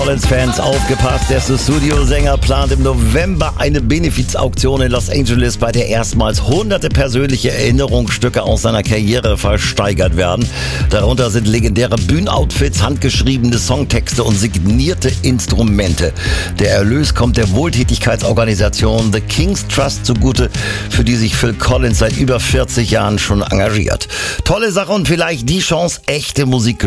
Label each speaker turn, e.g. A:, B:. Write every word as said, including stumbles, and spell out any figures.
A: Collins-Fans, aufgepasst, der Studiosänger plant im November eine Benefizauktion in Los Angeles, bei der erstmals hunderte persönliche Erinnerungsstücke aus seiner Karriere versteigert werden. Darunter sind legendäre Bühnenoutfits, handgeschriebene Songtexte und signierte Instrumente. Der Erlös kommt der Wohltätigkeitsorganisation The King's Trust zugute, für die sich Phil Collins seit über vierzig Jahren schon engagiert. Tolle Sache und vielleicht die Chance, echte Musik